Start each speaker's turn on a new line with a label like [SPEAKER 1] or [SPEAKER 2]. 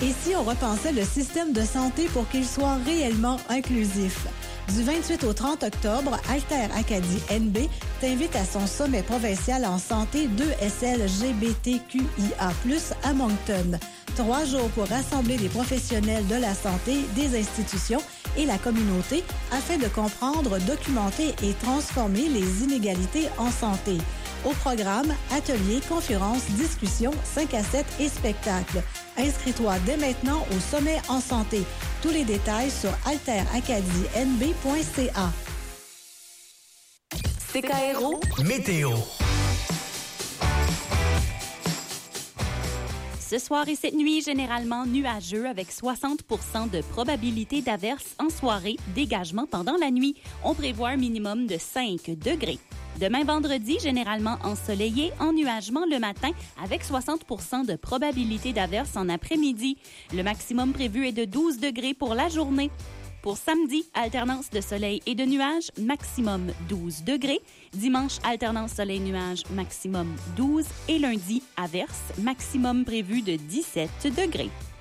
[SPEAKER 1] Et si on repensait le système de santé pour qu'il soit réellement inclusif? Du 28 au 30 octobre, Alter Acadie NB t'invite à son sommet provincial en santé 2SLGBTQIA+, à Moncton. 3 jours pour rassembler les professionnels de la santé, des institutions et la communauté afin de comprendre, documenter et transformer les inégalités en santé. Au programme, ateliers, conférences, discussions, 5 à 7 et spectacles. Inscris-toi dès maintenant au Sommet en santé. Tous les détails sur alteracadienb.ca.
[SPEAKER 2] CKRO
[SPEAKER 3] Météo.
[SPEAKER 4] Ce soir et cette nuit, généralement nuageux avec 60% de probabilité d'averse en soirée, dégagement pendant la nuit. On prévoit un minimum de 5 degrés. Demain vendredi, généralement ensoleillé, ennuagement le matin avec 60% de probabilité d'averse en après-midi. Le maximum prévu est de 12 degrés pour la journée. Pour samedi, alternance de soleil et de nuages, maximum 12 degrés. Dimanche, alternance soleil-nuage, maximum 12. Et lundi, averse, maximum prévu de 17 degrés.